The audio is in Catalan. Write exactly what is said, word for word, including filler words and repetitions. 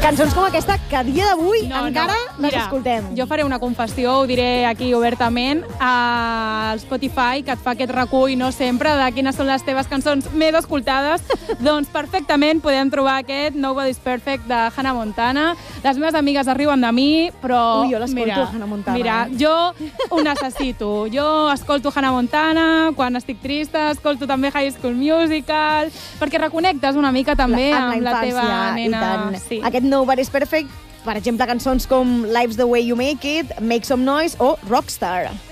cançons com aquesta que a dia d'avui No, encara no. les Mira, escoltem. Jo faré una confessió, ho diré aquí obertament, al Spotify, que et fa aquest recull, no sempre, de quines són les teves cançons més escoltades. Doncs perfectament podem trobar aquest Nobody's Perfect de Hannah Montana. Les meves amigues es riuen de mi, però... Ui, jo l'escolto, mira, Hannah Montana. Mira, eh? jo ho necessito. Jo escolto Hannah Montana quan estic trista, escolto també High School Musical, perquè reconnectes una mica també La- amb, amb la la teva infància, i nena. tant. Sí. Aquest Nobody's Perfect, per exemple, cançons com Life's the Way You Make It, Make Some Noise o Rockstar.